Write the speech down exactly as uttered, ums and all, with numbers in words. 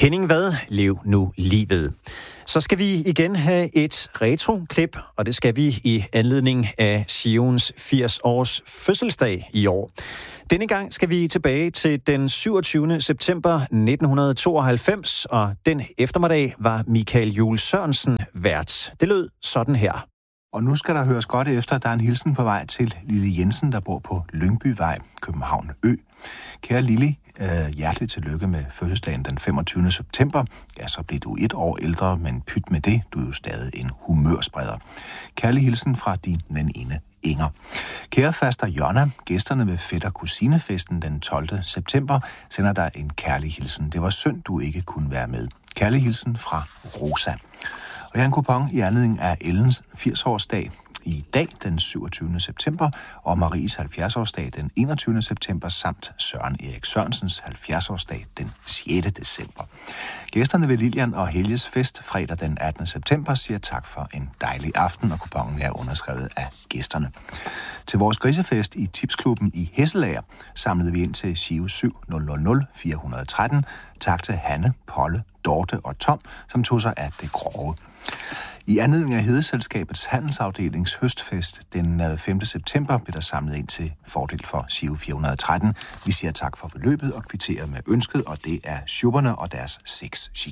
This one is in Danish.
Henning Vad, lev nu livet. Så skal vi igen have et retro-klip, og det skal vi i anledning af Sions firs års fødselsdag i år. Denne gang skal vi tilbage til den syvogtyvende september nitten tooghalvfems, og den eftermiddag var Michael Juul Sørensen vært. Det lød sådan her. Og nu skal der høres godt efter, der er en hilsen på vej til Lille Jensen, der bor på Lyngbyvej, København Ø. Kære Lille, øh, hjerteligt tillykke med fødselsdagen den femogtyvende september. Ja, så blev du et år ældre, men pyt med det, du er jo stadig en humørspreder. Kærlig hilsen fra din veninde Inger. Kære faster Jonna, gæsterne ved fætter kusinefesten den tolvte september sender dig en kærlig hilsen. Det var synd, du ikke kunne være med. Kærlig hilsen fra Rosa. Og jeg har en kupon i anledning af Ellens firs-årsdag i dag, den syvogtyvende september, og Maries halvfjerds-årsdag den enogtyvende september, samt Søren Erik Sørensens halvfjerds-årsdag den sjette december. Gæsterne ved Lilian og Helges fest fredag den attende september siger tak for en dejlig aften, og kuponen er underskrevet af gæsterne. Til vores grisefest i Tipsklubben i Hesselager samlede vi ind til Giro syv nul nul nul fire hundrede og tretten. Tak til Hanne, Polle, Dorte og Tom, som tog sig af det grove. I anledning af Hedeselskabets handelsafdelings høstfest den femte september blev der samlet ind til fordel for Giro fire hundrede og tretten. Vi siger tak for beløbet og kvitterer med ønsket, og det er Schubberne og deres seks